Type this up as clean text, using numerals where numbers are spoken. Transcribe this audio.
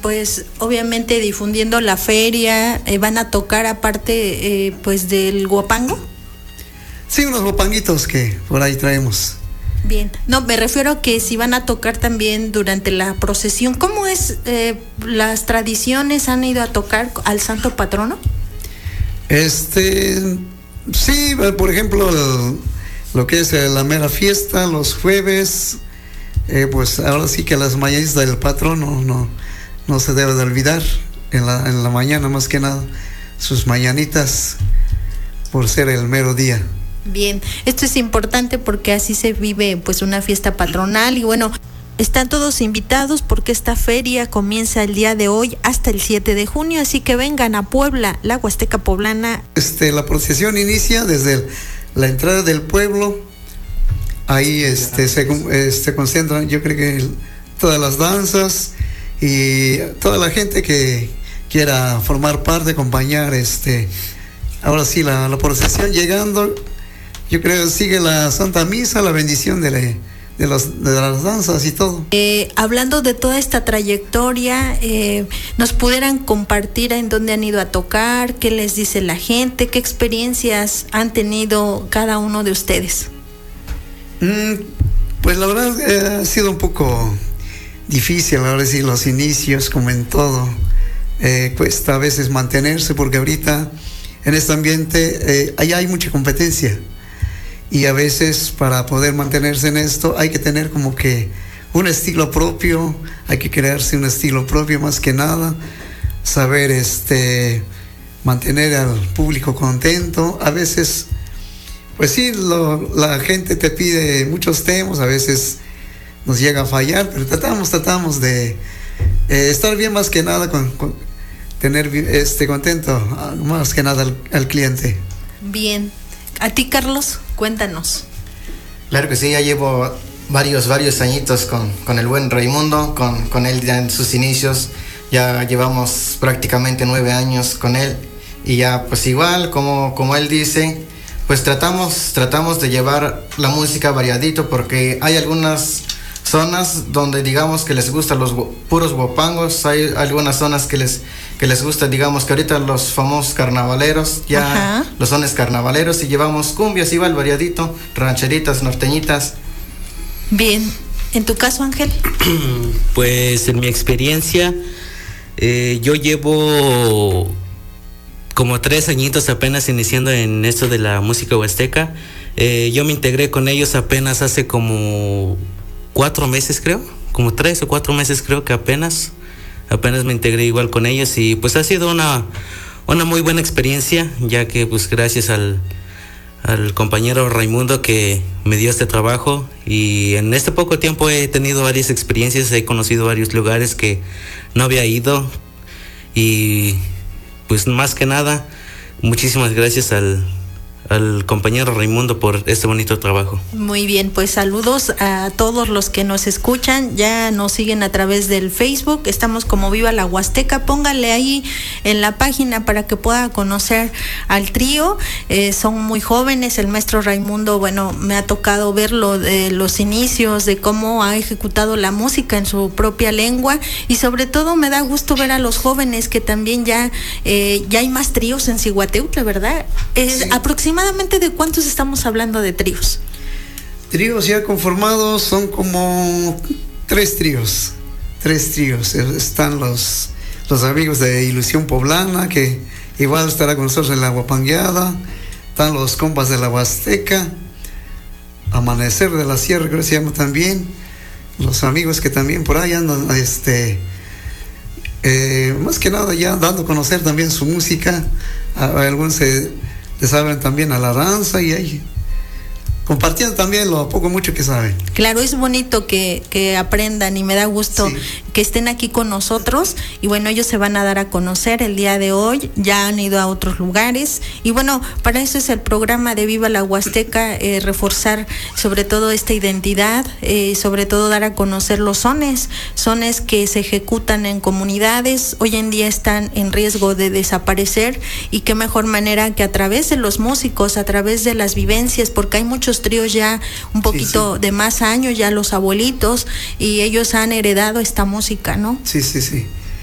pues obviamente difundiendo la feria, van a tocar aparte pues del guapango. Sí, unos guapanguitos que por ahí traemos. Bien, no, me refiero a que si van a tocar también durante la procesión. ¿Cómo es las tradiciones? ¿Han ido a tocar al santo patrono? Sí, por ejemplo, lo que es la mera fiesta, los jueves, pues ahora sí que las mañanitas del patrono no se debe de olvidar, en la mañana más que nada, sus mañanitas, por ser el mero día. Bien, esto es importante porque así se vive pues una fiesta patronal y bueno, están todos invitados porque esta feria comienza el día de hoy hasta el 7 de junio, así que vengan a Puebla, la Huasteca Poblana. La procesión inicia desde la entrada del pueblo, ahí se concentran, yo creo que todas las danzas y toda la gente que quiera formar parte, acompañar, ahora sí la procesión llegando. Yo creo que sigue la Santa Misa, la bendición de las danzas y todo. Hablando de toda esta trayectoria, ¿nos pudieran compartir en dónde han ido a tocar? ¿Qué les dice la gente? ¿Qué experiencias han tenido cada uno de ustedes? Pues la verdad ha sido un poco difícil, ahora sí, los inicios, como en todo. Cuesta a veces mantenerse porque ahorita en este ambiente allá hay mucha competencia. Y a veces para poder mantenerse en esto hay que tener como que un estilo propio, hay que crearse un estilo propio más que nada, saber mantener al público contento. A veces, pues sí, la gente te pide muchos temas, a veces nos llega a fallar, pero tratamos de estar bien más que nada, con tener contento más que nada al cliente. Bien. A ti, Carlos, cuéntanos. Claro que sí, ya llevo varios añitos con el buen Raimundo, con él ya en sus inicios. Ya llevamos prácticamente 9 años con él y ya pues igual como él dice, pues tratamos de llevar la música variadito porque hay algunas zonas donde digamos que les gustan los puros guapangos, hay algunas zonas que les gusta, digamos que ahorita los famosos carnavaleros, ya Ajá. Los sones carnavaleros, y llevamos cumbias igual variadito, rancheritas, norteñitas. Bien, ¿en tu caso, Ángel? Pues en mi experiencia, yo llevo como 3 añitos apenas iniciando en esto de la música huasteca. Yo me integré con ellos apenas hace como 4 meses creo, como 3 o 4 meses creo que apenas me integré igual con ellos y pues ha sido una muy buena experiencia, ya que pues gracias al compañero Raimundo que me dio este trabajo, y en este poco tiempo he tenido varias experiencias, he conocido varios lugares que no había ido y pues más que nada muchísimas gracias al compañero Raimundo por este bonito trabajo. Muy bien, pues saludos a todos los que nos escuchan, ya nos siguen a través del Facebook, estamos como Viva la Huasteca, póngale ahí en la página para que pueda conocer al trío, son muy jóvenes, el maestro Raimundo, bueno, me ha tocado verlo de los inicios, de cómo ha ejecutado la música en su propia lengua, y sobre todo me da gusto ver a los jóvenes que también ya hay más tríos en Zihuatanejo, ¿verdad? Sí. Aproximadamente ¿de cuántos estamos hablando de tríos? Tríos ya conformados son como 3 tríos. 3 tríos. Están los amigos de Ilusión Poblana, que igual estará con nosotros en la guapangueada. Están los compas de la Huasteca, Amanecer de la Sierra, creo que se llama también. Los amigos que también por ahí andan, más que nada ya dando a conocer también su música. Algunos le saben también a la danza y ahí compartiendo también lo poco mucho que saben. Claro, es bonito que aprendan y me da gusto sí. que estén aquí con nosotros, y bueno, ellos se van a dar a conocer el día de hoy, ya han ido a otros lugares, y bueno, para eso es el programa de Viva la Huasteca, reforzar sobre todo esta identidad, sobre todo dar a conocer los sones que se ejecutan en comunidades, hoy en día están en riesgo de desaparecer, y qué mejor manera que a través de los músicos, a través de las vivencias, porque hay muchos tríos ya un poquito sí. de más años, ya los abuelitos, y ellos han heredado esta música, ¿no? Sí.